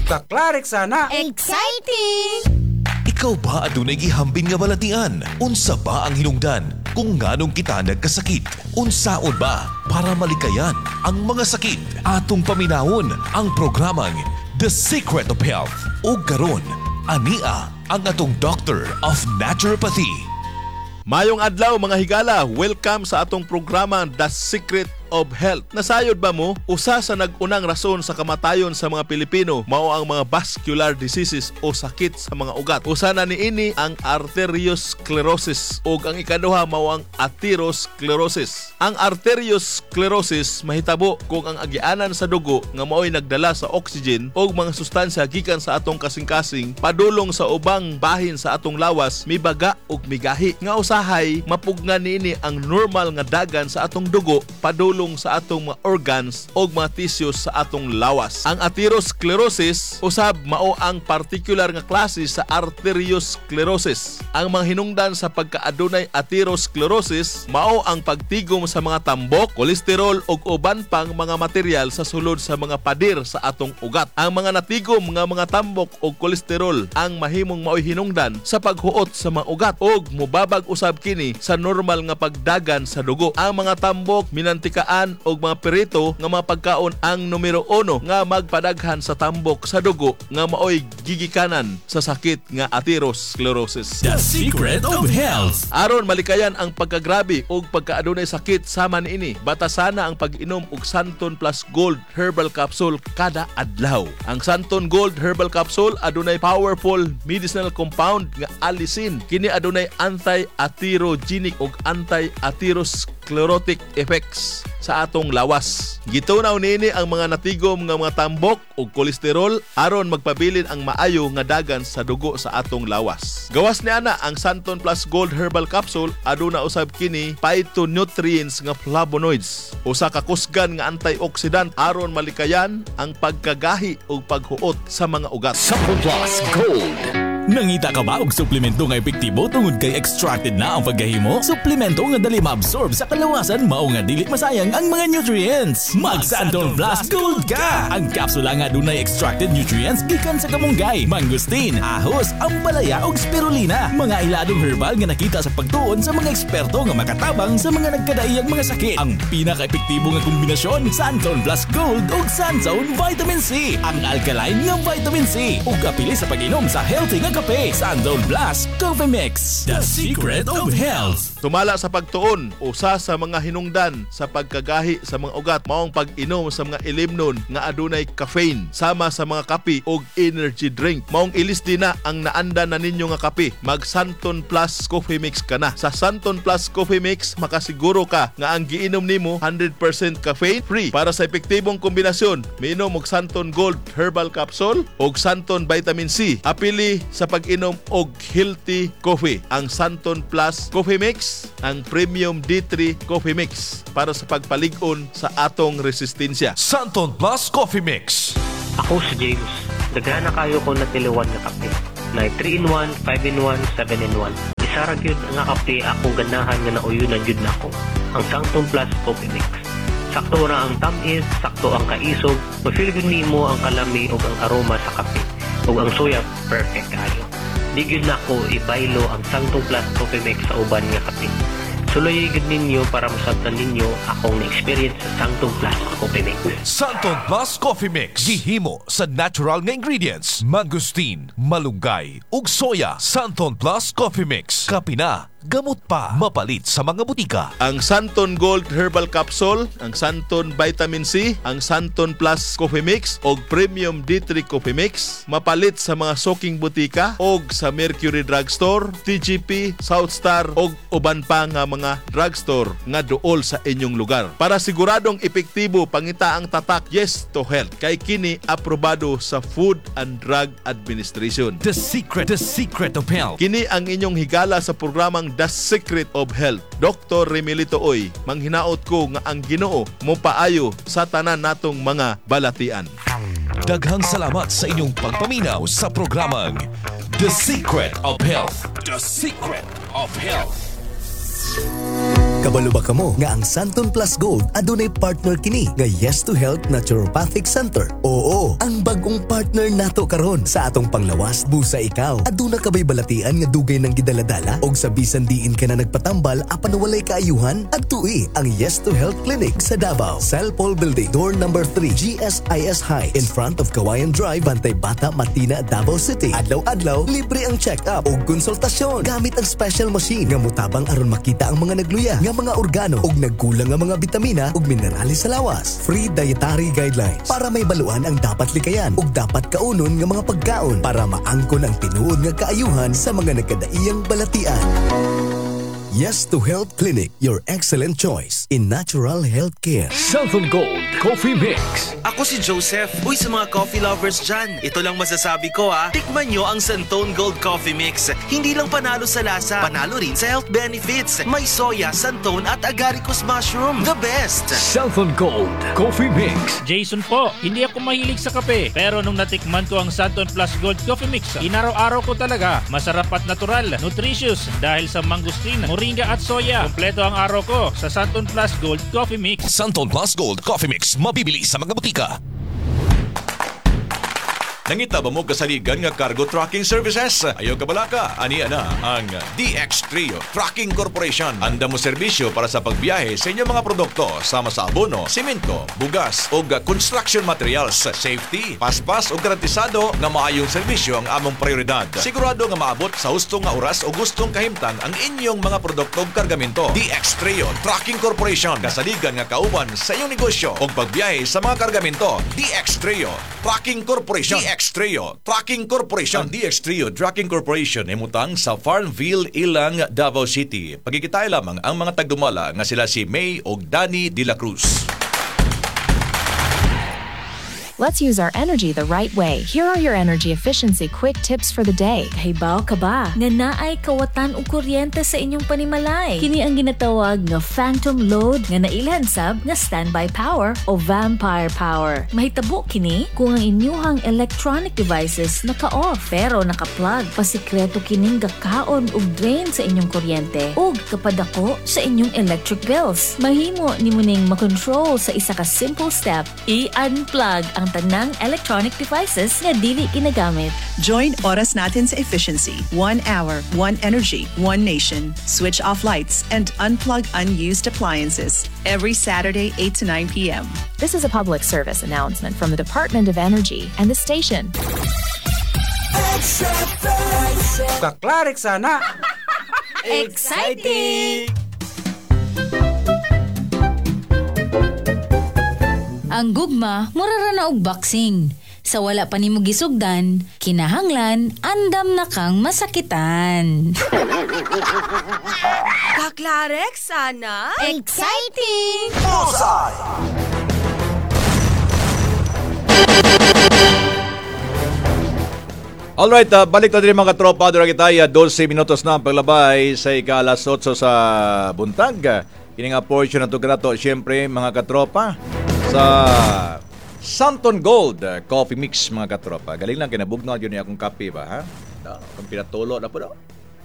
Kaklarik sana. Exciting! Ikaw ba adunay gihambin nga balatian? Unsa ba ang hinungdan? Kung nganong kita nagkasakit? Unsaon ba para malikayan ang mga sakit? Atong paminawon ang programang The Secret of Health. O karon, ania ang atong Doctor of Naturopathy. Mayong adlaw mga higala, welcome sa atong programa The Secret of Health. Nasayod ba mo? Usa sa nag-unang rason sa kamatayon sa mga Pilipino mao ang mga vascular diseases o sakit sa mga ugat. Usa na niini ang arteriosclerosis ug ang ikaduha mao ang atherosclerosis. Ang arteriosclerosis mahitabo kung ang agianan sa dugo nga mao'y nagdala sa oxygen o mga sustansya gikan sa atong kasing-kasing padulong sa ubang bahin sa atong lawas mibaga ug migahi. Nga usahay mapugnan niini ang normal nga dagan sa atong dugo padulong sa atong mga organs o mga tissues sa atong lawas. Ang atherosclerosis usab mao ang particular nga klase sa arteriosclerosis. Ang mga hinungdan sa pagkaadunay atherosclerosis mao ang pagtigom sa mga tambok, kolesterol ug uban pang mga material sa sulod sa mga pader sa atong ugat. Ang mga natigom nga mga tambok ug kolesterol ang mahimong mao'y hinungdan sa paghuot sa mga ugat ug mubabag usab kini sa normal nga pagdagan sa dugo. Ang mga tambok, minantikaan og mga perito nga mga pagkaon ang numero 1 nga magpadaghan sa tambok sa dugo nga mao'y gigikanan sa sakit nga atherosclerosis. The Secret of Health. Aron malikayan ang pagkagrabe ug pagkaadunay sakit sama niini, batasana ang pag-inom og Santon Plus Gold Herbal Capsule kada adlaw. Ang Santon Gold Herbal Capsule adunay powerful medicinal compound nga allicin. Kini adunay anti-atherogenic ug anti-atherosclerotic effects sa atong lawas. Gitunaw niini ang mga natigom nga mga tambok ug kolesterol aron magpabilin ang maayo nga dagan sa dugo sa atong lawas. Gawas niana ang Santon Plus Gold Herbal Capsule aduna usab kini phytonutrients nga flavonoids, usa ka kusgan nga antioxidant aron malikayan ang pagkagahi ug paghuot sa mga ugat. Santon Plus Gold. Nangita ka ba og suplemento nga epektibo tungod kay extracted na ang paggahimo? Suplemento nga dali maabsorb sa kalawasan mao nga dili masayang ang mga nutrients. Mag Santon Plus Gold ka! Ang kapsula nga dunay extracted nutrients gikan sa kamunggay, mangustin, ahos, ampalaya ug spirulina. Mga iladong herbal nga nakita sa pagtuon sa mga eksperto nga makatabang sa mga nagkadaiyang mga sakit. Ang pinaka-epektibo nga kombinasyon, Santon Plus Gold ug Sanzone Vitamin C. Ang alkaline nga vitamin C ug kapili sa pag-inom sa healthy nga kape. Santon Plus Coffee Mix. The Secret of Health. Tumala sa pagtuon, usa sa mga hinungdan sa pagkagahi sa mga ugat maong pag-inom sa mga ilimnon nga adunay caffeine sama sa mga kape ug energy drink. Maong ilisdi na ang naanda na ninyo nga kape. Mag Santon Plus Coffee Mix ka na. Sa Santon Plus Coffee Mix makasiguro ka nga ang giinom nimo 100% caffeine free. Para sa epektibong kombinasyon, miinom og Santon Gold Herbal Capsule ug Santon Vitamin C. Apili sa pag-inom og healthy coffee. Ang Santon Plus Coffee Mix, ang Premium D3 Coffee Mix para sa pagpalig-on sa atong resistensya. Santon Plus Coffee Mix. Ako si James. Daghan na kayo ko na tiliwan na kape. Na 3-in-1, 5-in-1, 7-in-1. Isa ra gyud nga kape akong ganahan nga nauyunan gyud nako. Ang Santon Plus Coffee Mix. Sakto ra ang tamis, sakto ang kaisog, ma-feel gyud nimo ang kalami ug ang aroma sa kape. Ug ang soya perfect kayo. Di gyud nako ibaylo ang Santon Plus Coffee Mix sa uban nga kape. Suloy gyud ninyo para masabtan ninyo akong na-experience sa Santon Plus Coffee Mix. Santon Plus Coffee Mix. Gihimo sa natural nga ingredients. Mangustin, malunggay, ug soya. Santon Plus Coffee Mix. Kape na, gamot pa, mapalit sa mga butika. Ang Santon Gold Herbal Capsule, ang Santon Vitamin C, ang Santon Plus Coffee Mix ug Premium D3 Coffee Mix mapalit sa mga soking butika ug sa Mercury Drugstore, TGP, Southstar ug uban pa nga mga drugstore nga duol sa inyong lugar. Para siguradong epektibo pangita ang tatak Yes to Health kay kini aprobado sa Food and Drug Administration. The Secret of Health. Kini ang inyong higala sa programang The Secret of Health. Dr. Remilito Oy, manghinaot ko nga ang Ginoo mo paayo sa tanan natong mga balatian. Daghang salamat sa inyong pagpaminaw sa programang The Secret of Health. The Secret of Health. Kabalo ba kamo nga ang Santon Plus Gold adunay partner kini nga Yes to Health Naturopathic Center? Oo, ang bagong partner partner nato karon sa atong panglawas busa ikaw. Aduna ka ba'y balatian nga dugay ng gidaladala og sa bisan diin ka na nagpatambal apan walay kaayuhan? Adtui ang Yes to Health Clinic sa Davao, Cell Paul Building, door number 3, GSIS High, in front of Kawayan Drive, Bantay Bata, Matina, Davao City. Adlaw-adlaw libre ang check-up og konsultasyon gamit ang special machine nga mutabang aron makita ang mga nagluya nga mga organo og nagkulang nga mga bitamina ug minerales sa lawas. Free dietary guidelines para may baluan ang dapat likayan ug dapat kaunon nga mga pagkaon para maangkon ang tinuod nga kaayuhan sa mga nagkadaiyang balatian. Yes to Health Clinic, your excellent choice in natural health care. Santon Gold Coffee Mix. Ako si Joseph. Uy, sa mga coffee lovers dyan, ito lang masasabi ko tikman nyo ang Santon Gold Coffee Mix. Hindi lang panalo sa lasa, panalo rin sa health benefits. May soya, santon at agaricus mushroom. The best! Santon Gold Coffee Mix. Jason po, hindi ako mahilig sa kape. Pero nung natikman ko ang Santon Plus Gold Coffee Mix, inaraw-araw ko talaga. Masarap at natural, nutritious dahil sa mangosteen, moringa at soya. Kompleto ang araw ko sa Santon Plus Gold Coffee Mix. Santon Plus Gold Coffee Mix, mabibili sa mga butika. Nangita ba mo kasaligan nga cargo trucking services? Ayaw ka balaka? Aniya na ang DX Trio Trucking Corporation. Anda mo serbisyo para sa pagbiyahe sa inyong mga produkto sama sa abono, simento, bugas o construction materials. Safety, paspas o garantisado nga maayong serbisyo ang among prioridad. Sigurado nga maabot sa hustong nga oras o gustong kahimtang ang inyong mga produkto o kargamento. DX Trio Trucking Corporation. Kasaligan nga kauban sa inyong negosyo o pagbiyahe sa mga kargamento. DX Trio Trucking Corporation. DX Trio Trucking Corporation. Ang DX Trio Trucking Corporation ay mutang sa Farmville, Ilang, Davao City. Pagkikitay lamang ang mga tagdumala nga sila si May o Danny De La Cruz. Let's use our energy the right way. Here are your energy efficiency quick tips for the day. Hibaw ka ba? Nga naay kawatan o kuryente sa inyong panimalay. Kini ang ginatawag nga phantom load nga nailhan sab nga standby power o vampire power. Mahitabo kini kung ang inyuhang electronic devices naka-off pero naka-plug. Pasikreto kining gakaon ug drain sa inyong kuryente ug kapadako sa inyong electric bills. Mahimo nimo ning makontrol sa isa ka simple step. I-unplug ang tanang electronic devices nga dili ginagamit. Join Oras Natin sa Efficiency. 1 hour, 1 energy, 1 nation. Switch off lights and unplug unused appliances. Every Saturday, 8 to 9 p.m. This is a public service announcement from the Department of Energy and the station. Kaklarik sana! Exciting! Ang gugma, murara na og boxing. Sa wala pa nimo gisugdan, kinahanglan, andam na kang masakitan. Kaklarek sana? Exciting! Alright, balik na din mga tropa. Dura kita, 12 minutos na ang paglabay sa ika-alas 8 sa buntag. Kini nga portion na ito grato, siyempre mga katropa, sa Santon Gold Coffee Mix mga katropa. Galing lang, kinabugnaw yun akong kape ba, ha? Kung pinatulo na po daw.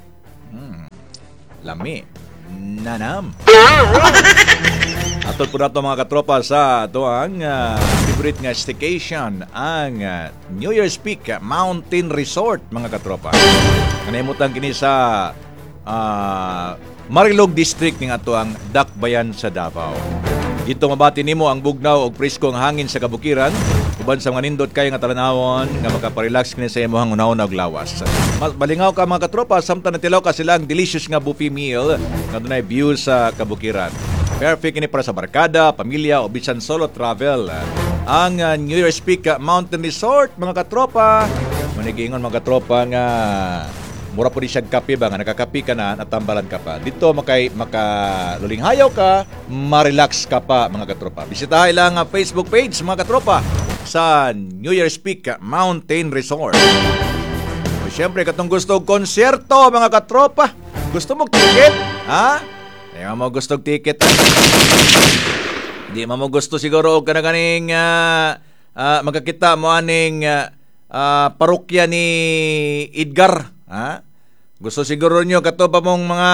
Lami. Nanam. Atol po na ito mga katropa sa ito ang favorite nga staycation, ang New Year's Peak Mountain Resort mga katropa. Kanimutan kini sa Marilog District ng ato ang Dakbayan sa Davao. Dito mabati nimo ang bugnaw og presko ang hangin sa kabukiran uban sa mga nindot kay nga talanawon nga makaparelax kini sa imong unahon og lawas. Balingaw ka mga katropa samtang natilaw ka sila ang delicious nga buffet meal nga dunay view sa kabukiran. Perfect kini para sa barkada, pamilya o bisan solo travel. Ang New Year's Peak Mountain Resort mga katropa. Manigingon mga katropa nga mura po di siya kape ba nga nakakape ka na natambalan ka pa. Dito makalulinghayaw ka, ma-relax ka pa mga katropa. Bisitahin lang ang Facebook page mga katropa sa New Year's Peak Mountain Resort. O siyempre katong gusto konserto mga katropa. Gusto mo ticket? Ha? Hindi mo gusto ticket. Hindi mo gusto siguro og kanaganing magkakita mo aning parokya ni Edgar. Ha? Gusto siguro nyo kato pa mong mga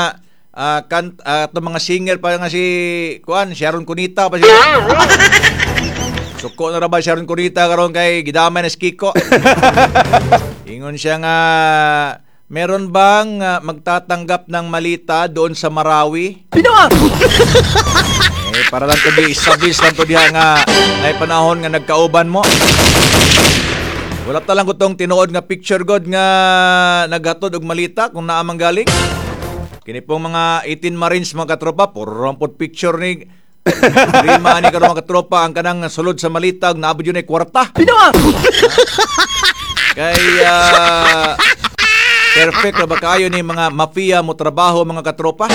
mga singer pa nga si Sharon Cunita pa siya. Suko na ra ba Sharon Cunita karon kay gidamay na si Kiko. Ingon siya nga meron bang magtatanggap ng malita doon sa Marawi? Pinawa! Para lang to di-establish lang to diha nga ay panahon nga nagkauban mo. Wala ta lang ko tong tinuod nga picture god nga naghatod og malita kung naa man galing. Kini pong mga 18 Marines mga katropa, puro rampot picture ni Rima ni karon mga katropa ang kanang sulod sa malita og naabot yun ay kwarta. Pinawa! Kaya perfect na ba kayo ni mga mafia mo trabaho mga katropa?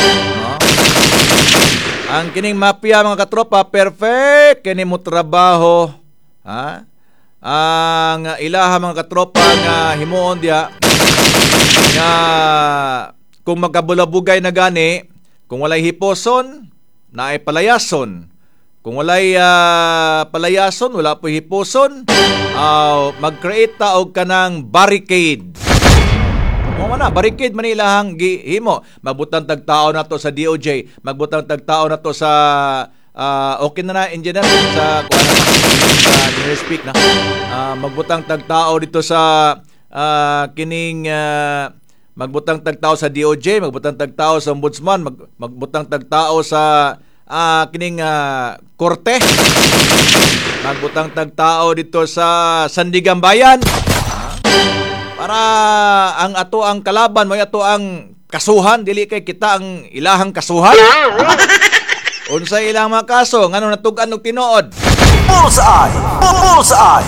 Ang kining mafia mga katropa, perfect kini mo trabaho. Ha? Ang ilaha mga katropa nga himuon dia nga kung magkabulabugay na gani, kung walay hiposon, naay palayason. Kung walay palayason, wala po hiposon, mag-create ta og kanang barricade. Mo na barricade man ilahang gihimo. Magbutang tagtao na to sa DOJ, magbutang tagtao na to sa okay na engineer sa sa speak na. Magbutang tagtao dito sa kining magbutang tagtao sa DOJ, magbutang tagtao sa ombudsman, magbutang tagtao sa kining korte, magbutang tagtao dito sa Sandigan Bayan. Para ang ato ang kalaban mo ato ang kasuhan, dili kay kita ang ilahang kasuhan. Unsay ilang mga kaso ngano natugan og tinuod? Bullseye! Bullseye!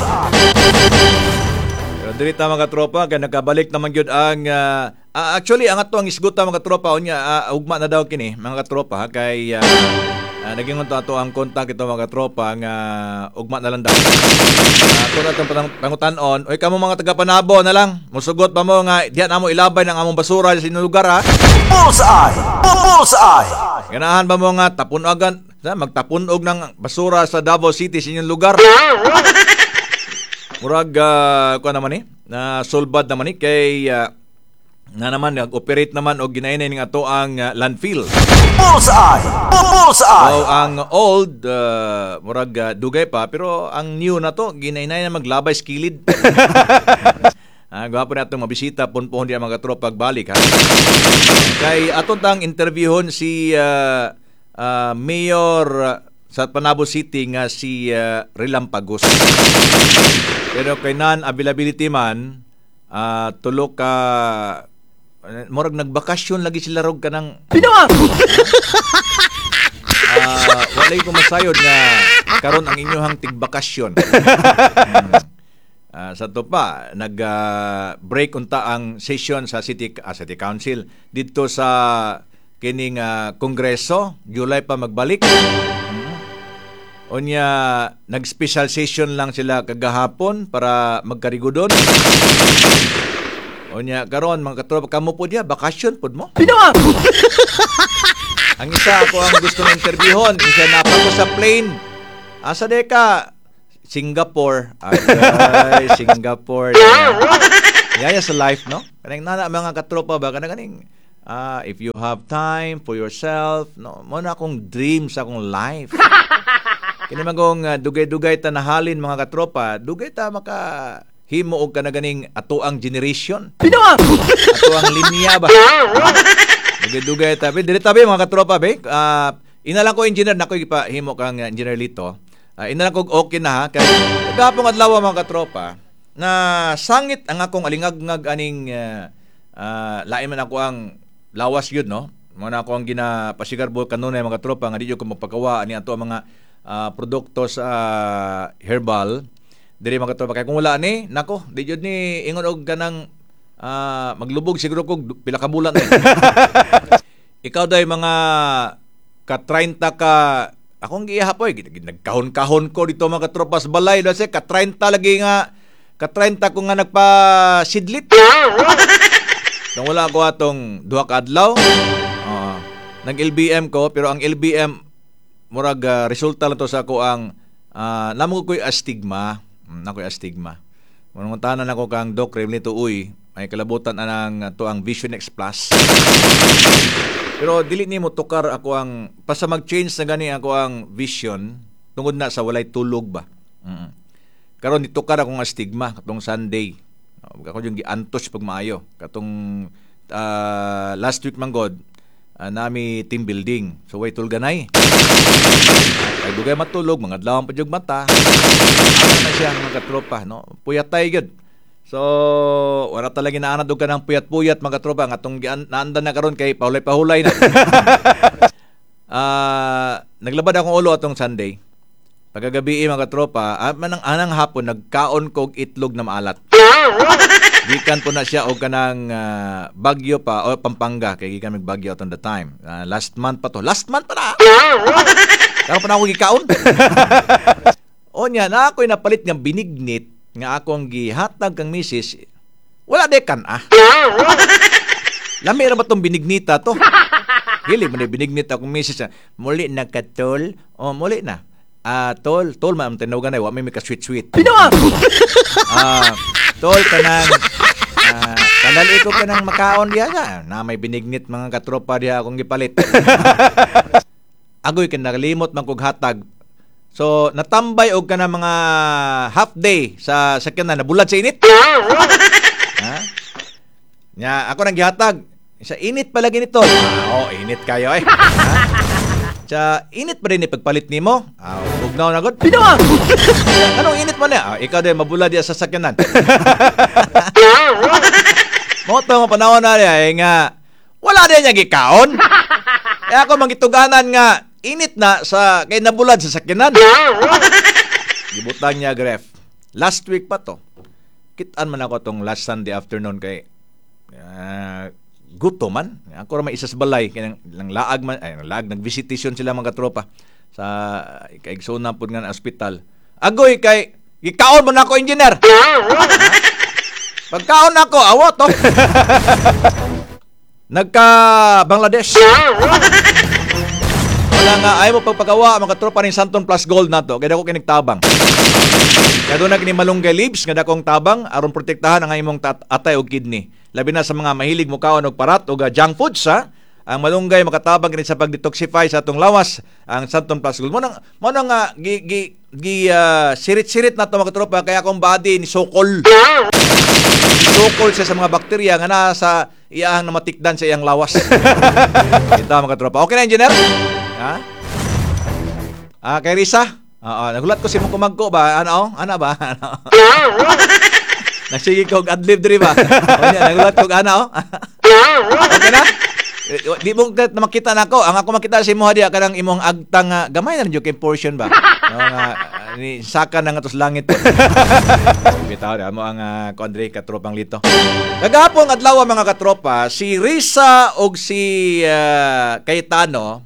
Pero dili ta mga tropa kay nagabalik naman gyud ang actually ang ato ang isguta mga tropa unya ugma na daw kini mga tropa kay naging ato ang kontak ito mga tropa nga ugma na lang daw. Kung atong pangutan-on, oy kamo mga taga-Panabo na lang, musugot pa mo nga diyan amo ilabay ng among basura sa inyong lugar ha. Bullseye! Bullseye! Ganahan ba mo nga tapunogan, magtapunog ng basura sa Davao City sa inyong lugar? Murag kuan naman na sulbad naman kay na naman nag-operate naman og ginainay ning ato ang landfill. Bullseye! Bullseye! So, ang old murag dugay pa pero ang new na to ginainay na maglabay skilid. Gwapo na itong mabisita punpuhon diya mga tropa pagbalik ha. Kay aton tang interviewon si Mayor sa Panabo City nga si Relampagos. Pero kay non-availability man tulo ka murag nagbakasyon lagi sila rog kanang Pinawa! Walay ko masayod nga karon ang inyohang tigbakasyon. Sa to pa nag-break unta ang session sa City Council dito sa kining Kongreso, July pa magbalik. Unya nag-special session lang sila kagahapon para magkarigudon. Unya karon mga katropa kamo po diya bakasyon pud mo. Pinawa! Ang isa ako ang gusto ng interviewon, isa napa ko sa plane. Asa de ka? Singapore. Ay, Singapore. Yaya sa life, no? Kanang nana mga katropa ba kanang if you have time for yourself, no, mo na akong dream sa akong life. Kini magong dugay-dugay ta nahalin mga katropa, dugay ta maka himo og kanaganing ato ang generation. Pinawa! Ato ang linya ba? Dugay-dugay ta. Dire tabi mga katropa be. Inalang ko engineer nako ipahimo kang engineer Lito. Inalang ko okay na ha. Kay gapong adlaw mga katropa na sangit ang akong alingag-ngag aning lain man ako ang lawas yun no. Mo na ako ang ginapasigarbo kanunay mga katropa nga di ko mapagawa ani ato mga produkto sa herbal. Diri mga katropa kay kung wala ni nako di jud ni ingon og kanang maglubog siguro kog pila ka bulan na. Ikaw day mga ka-30 ka akong gihapoy nagkahon-kahon ko dito mga katropa sa balay kasi ka-30 lagi nga ka-30 ko nga nagpa-sidlit. Nang wala ko atong duha ka adlaw nag-LBM ko pero ang LBM murag resulta lang to sa ako ang namo ko'y astigma. Nako'y astigma. Manunguntanan ako kang Doc Remlito Uy, may kalabutan anang to ang Vision X Plus. Pero dili ni mo tukar ako ang pasa mag-change na gani ako ang vision tungod na sa walay tulog ba. Karon dito ka akong stigma katong Sunday. Ako yung giantos pag maayo. Katong last week man god nami team building. So way tulganay. Ay dugay matulog, mga adlaw pa jud mata. Ano na siya mga katropa, no? Puyatay gud. So, wala talaga inaanad og kanang puyat-puyat mga katropa nga atong naandan na karon kay pahulay-pahulay na. Naglabad akong ulo atong Sunday. Pagkagabi mga katropa, anang hapon nagkaon kog itlog na maalat. Gikan po na siya og kanang Bagyo pa o Pampanga kay gikan mig Bagyo at on the time. Last month pa to. Last month pa na. Karo pa na ako gikaon. Onya na ako'y napalit nga binignit nga akong gihatag kang misis. Wala de kan Lami ra ba tong binignita to? Gili man binignit akong misis. Muli na katol. O muli na. Tol ma'am tinawagan ay wa may ka-sweet. Pinawa. Tol kanang kanali ko kanang makaon diya na may binignit mga katropa diya akong gipalit. Agoy kan nakalimot man kog hatag. So natambay og kana mga half day sa sakyanan nabulad sa init. Nya ako nang gihatag sa init palagi nito. Init kayo Sa init pa rin pagpalit nimo. Ugnaw na gud. Pinawa. Anong init man ikaw din mabula diya sa sakyanan. Mo to panahon na nga wala din niya gikaon. Kaya ako mangituganan nga init na sa kay nabulad sa sakyanan. Gibutan niya gref. Last week pa to. Kitaan man ako tong last Sunday afternoon kay guto man. Ako ra may isa sa balay kay lang laag man nag-visitation sila mga katropa sa kaigsoon pud nga ospital. Agoy kay gikaon man ako engineer. Pagkaon ako awo to. Nagka Bangladesh. Wala nga ay mo pagpagawa mga katropa ni Santon Plus Gold nato kay dako kinigtabang. Kaya doon na kini malunggay leaves nga dakong tabang aron protektahan ang imong atay o kidney. Labi na sa mga mahilig mo kaon og parat o junk foods ang malunggay makatabang kini sa pag-detoxify sa atong lawas ang Santon Plus Gold. Mo nang sirit-sirit na to mga katropa kaya akong body ni sokol. Sokol siya sa mga bakterya nga nasa iyang namatikdan sa iyang lawas. Kita mga katropa. Okay na engineer? Kay Risa? Nagulat ko si mong kumagko ba? Ano ba? Nagsige ko adlib diri ba? Nagulat ko okay na? Di mo makita na ako. Ang ako makita si mo diya kanang imong agtang gamay na joke portion ba? Ni saka na nga tos langit. Bitaw mo ang Andre katropang lito. Kagapon adlaw mga katropa, si Risa og si Cayetano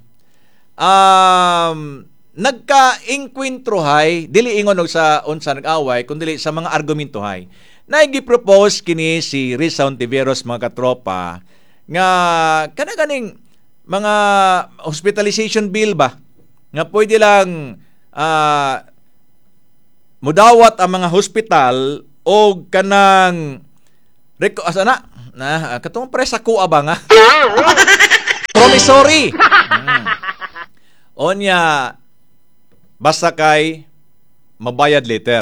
nagka-inkwentruhay dili ingon og sa unsa nag-away kundi sa mga argumentohay. Nagi-propose kini si Risa Ontiveros mga katropa nga kanaganing mga hospitalization bill ba nga pwede lang mudawat ang mga hospital o kanang katong presa kuha ba nga promissory onya basta kay mabayad later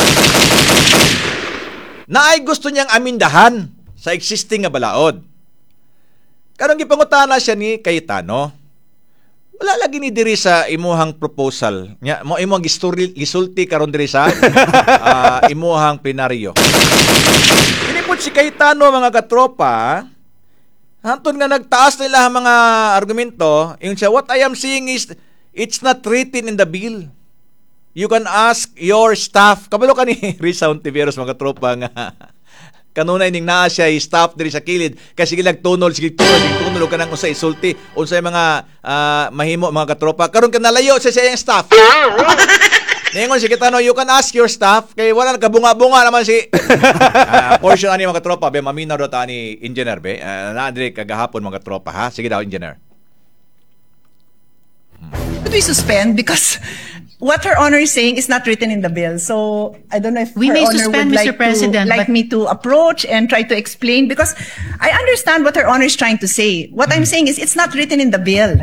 na ay gusto niyang amindahan sa existing nga balaod. Karong gipangutana siya ni Cayetano. Wala lagi ni diri sa imuhang proposal. Nya mo imong gisulti karon diri sa imuhang plenaryo. Kinipot si Cayetano mga katropa. Hantod nga nagtaas nila ang mga argumento, yung siya what I am saying is it's not written in the bill. You can ask your staff. Kabalo ka ni Risa Ontiveros mga tropa nga kanunay ning naa siya staff diri sa kilid kasi sige tunol ka nang unsay isulti unsay mga mahimo mga katropa karon ka nalayo sa siyang staff. Ningon si Cayetano, you can ask your staff kay wala kabunga-bunga naman si portion ani mga katropa be maminaw do ta ni engineer be na diri kagahapon mga katropa ha. Sige daw engineer. Could we suspend because what Her Honor is saying is not written in the bill. So I don't know if we Her may Honor suspend, would Mr. President, like me to approach and try to explain because I understand what Her Honor is trying to say. What I'm saying is it's not written in the bill.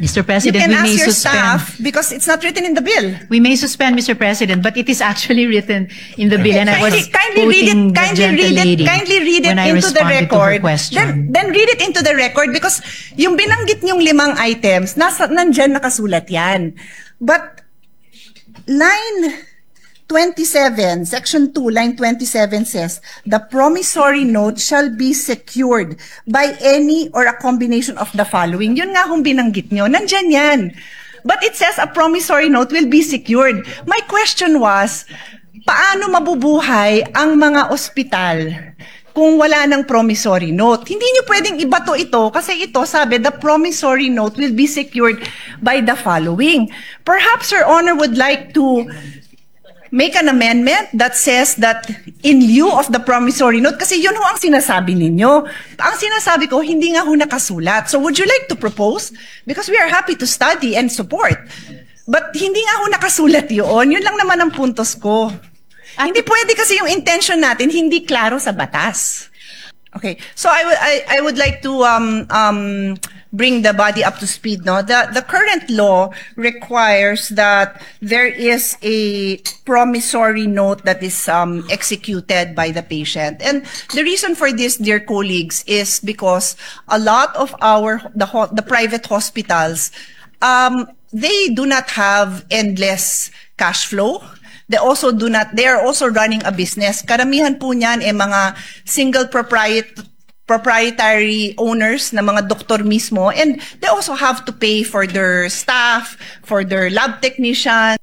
Mr. President, you can we ask may your suspend. staff because it's not written in the bill. We may suspend, Mr. President, but it is actually written in the bill, and I was kindly read quoting it. the gentle lady Kindly read it when I into the responded to her record. question. Then read it into the record because yung binanggit niyong 5 items, nandyan nakasulat yan. But line 27, section 2, line 27 says, the promissory note shall be secured by any or a combination of the following. Yun nga kung binanggit nyo, nandyan yan. But it says a promissory note will be secured. My question was, paano mabubuhay ang mga ospital kung wala ng promissory note? Hindi nyo pwedeng ibato ito kasi ito sabi, the promissory note will be secured by the following. Perhaps Your Honor would like to make an amendment that says that in lieu of the promissory note, kasi yun ho ang sinasabi ninyo. Ang sinasabi ko, hindi nga ho nakasulat. So would you like to propose? Because we are happy to study and support. But hindi nga ho nakasulat yun. Yun lang naman ang puntos ko. Hindi pwede kasi yung intention natin, hindi klaro sa batas. Okay, so I would like to bring the body up to speed. No, the current law requires that there is a promissory note that is executed by the patient, and the reason for this, dear colleagues, is because a lot of the private hospitals, they do not have endless cash flow. They are also running a business. Karamihan po niyan mga single proprietary owners na mga doktor mismo, and they also have to pay for their staff, for their lab technicians,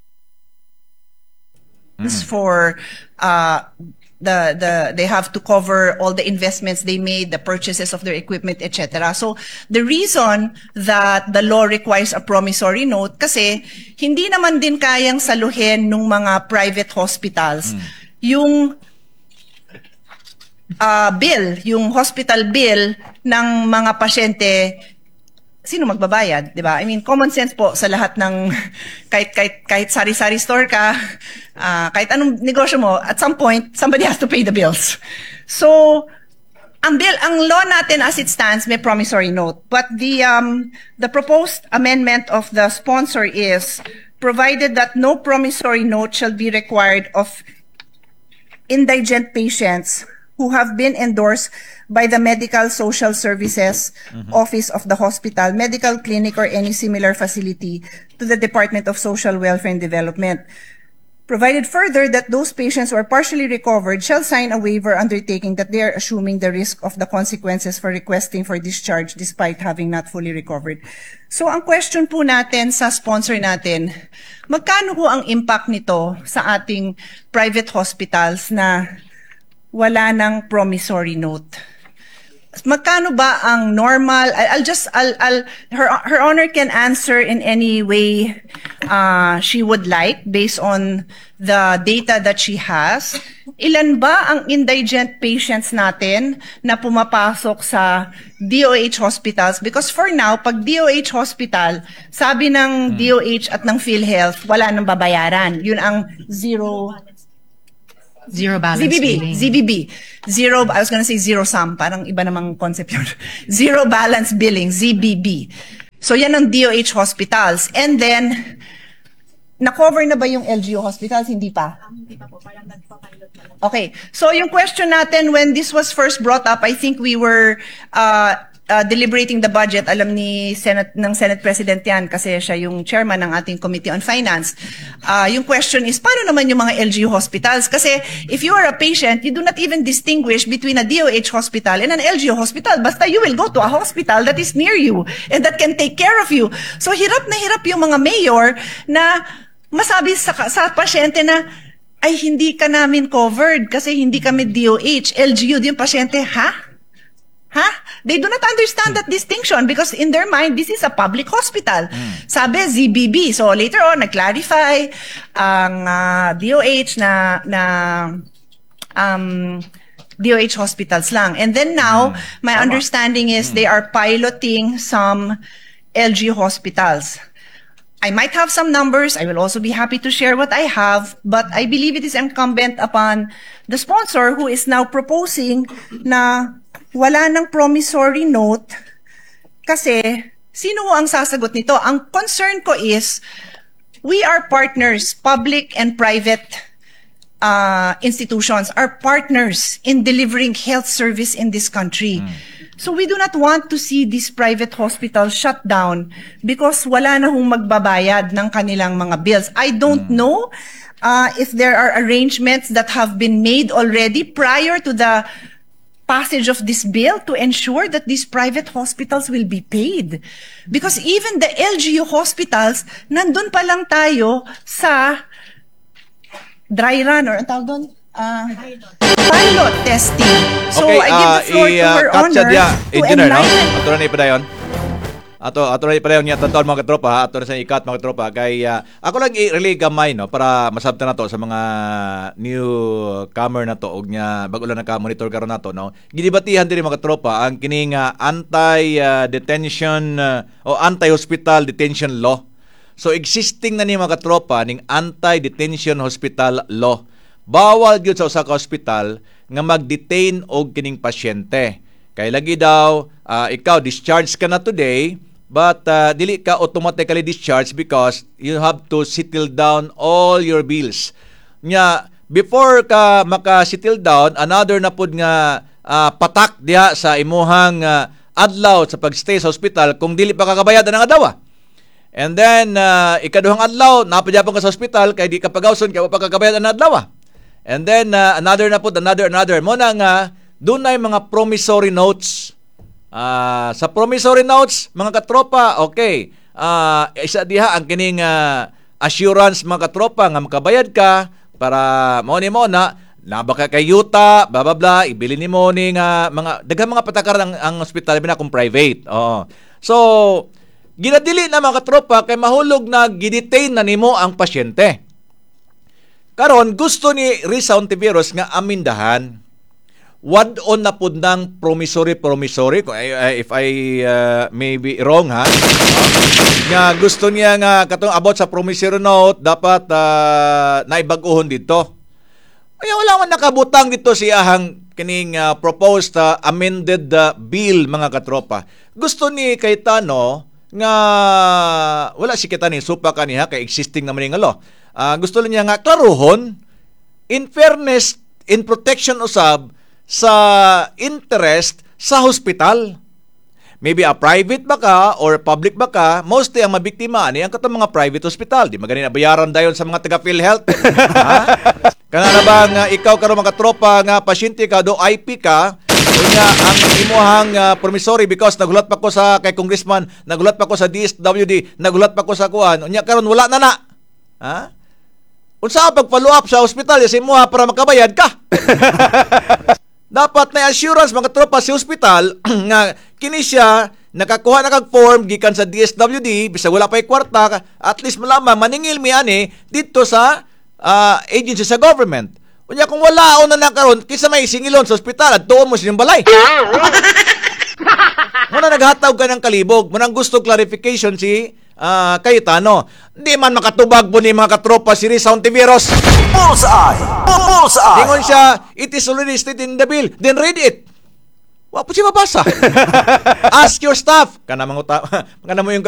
for they have to cover all the investments they made, the purchases of their equipment, etc. So the reason that the law requires a promissory note kasi hindi naman din kayang saluhin ng mga private hospitals yung yung hospital bill ng mga pasyente. Sino magbabayad, di ba? I mean, common sense po sa lahat ng kahit sari-sari store ka, kahit anong negosyo mo, at some point somebody has to pay the bills. So ang law natin as it stands may promissory note, but the proposed amendment of the sponsor is provided that no promissory note shall be required of indigent patients who have been endorsed by the Medical Social Services Office of the hospital, medical clinic, or any similar facility to the Department of Social Welfare and Development. Provided further that those patients who are partially recovered shall sign a waiver undertaking that they are assuming the risk of the consequences for requesting for discharge despite having not fully recovered. So ang question po natin sa sponsor natin, magkano po ang impact nito sa ating private hospitals na wala ng promissory note? Magkano ba ang normal? Her Honor can answer in any way she would like based on the data that she has. Ilan ba ang indigent patients natin na pumapasok sa DOH hospitals? Because for now, pag DOH hospital, sabi ng DOH at ng PhilHealth, wala nang babayaran. Yun ang zero balance billing. ZBB. I was gonna say zero sum. Parang iba namang concept yun. Zero balance billing, ZBB. So yan ang DOH hospitals. And then, na-cover na ba yung LGU hospitals? Hindi pa? Hindi pa po. Parang nagpa-pilot na lang. Okay. So yung question natin, when this was first brought up, I think we were deliberating the budget. Alam ni Senate President yan kasi siya yung chairman ng ating Committee on Finance. Yung question is, paano naman yung mga LGU hospitals? Kasi if you are a patient, you do not even distinguish between a DOH hospital and an LGU hospital. Basta you will go to a hospital that is near you and that can take care of you. So hirap na hirap yung mga mayor na masabi sa pasyente na, ay hindi ka namin covered kasi hindi kami DOH. LGU din pasyente, ha? They do not understand that distinction because in their mind, this is a public hospital. Sabi, ZBB. So later on, nag-clarify ang DOH na DOH hospitals lang. And then now, my understanding is they are piloting some LG hospitals. I might have some numbers. I will also be happy to share what I have, but I believe it is incumbent upon the sponsor who is now proposing na wala ng promissory note kasi Sino ang sasagot nito? Ang concern ko is, we are partners, public and private institutions are partners in delivering health service in this country. So we do not want to see these private hospitals shut down because wala na hong magbabayad ng kanilang mga bills. I don't know if there are arrangements that have been made already prior to the passage of this bill to ensure that these private hospitals will be paid. Because even the LGU hospitals, nandun pa lang tayo sa dry run or ang tawag doon? Pilot testing. So I give the floor to Her Honor to enlighten. Ato na ipadayon. Ato na ipadayon niya tantaon mga katropa. Ato na sa ikat mga katropa. Kay, ako lang i-relay gamay no, para masabta na to sa mga newcomer na to. Og niya, bago lang naka-monitor karon na to. No? Ginibatihan din mga katropa ang kining anti-detention o anti-hospital detention law. So existing na ni mga katropa ning anti-detention hospital law. Bawal gyud sa usa ka hospital nga mag-detain og kining pasyente. Kay lagi daw ikaw discharge ka na today but dili ka automatically discharged because you have to settle down all your bills. Nya before ka maka-settle down, another na pud nga patak diha sa imuhang adlaw sa pagstay sa hospital kung dili pa kakabayad ang adawa. And then, ikaduhang adlaw, napadyapon ka sa hospital, kaya di ka pagawson, kaya pagkakabayad ang adlaw. And then, another na po, another. Muna nga, doon ay mga promissory notes. Sa promissory notes, mga katropa, okay, isa diha ang kining assurance, mga katropa, nga makabayad ka, para mo na, nabaka kay yuta, blah, blah, blah, ibili ni mo ni nga, daghang mga patakaran ang hospital, na kung private. Oo. So, ginadili na mga katropa kay mahulog na gidetain na nimo ang pasyente. Karon gusto ni Risa Hontiveros nga amindahan. Wad-on na pud ng promissory if I may be wrong ha. Nga gusto niya nga katong about sa promissory note dapat naibag-ohon dito. Ay wala man nakabutang dito siyahang kining proposed amended bill mga katropa. Gusto ni Cayetano nga wala si kita ni supa kaniha kay existing naman nga law. Gusto niya nga klaruhon in fairness, in protection usab sa interest sa hospital. Maybe a private ba ka or public ba ka, mostly ang mabiktima ani ang katong mga private hospital. Di magani na bayaran dayon sa mga taga PhilHealth. Kana na ba nga ikaw karon mga tropa nga pasyente ka do IP ka, unya ang imuhang promissory because nagulat pa ko sa kay congressman, nagulat pa ko sa DSWD, nagulat pa ko sa kuan. Unya karon wala na. Ha? Unsa pag-follow up sa hospital sa imuha para makabayad ka? Dapat na assurance mga tropa sa hospital nga kini siya nakakuha na kag form gikan sa DSWD bisag wala pay kwarta at least malamang maningil mi ani dito sa agency sa government. Unya kung wala na nakaron kisa may singilon sa ospital at tuon mo sa balay. Muna naghatag ka ng kalibog, munang gusto clarification si Cayetano. Di man makatubag po ni mga katropa si Risa Hontiveros. Bullseye! Bullseye! Tingon siya, it is already stated in the bill. Then read it. Wa po siya mabasa. Ask your staff. Kana mo yung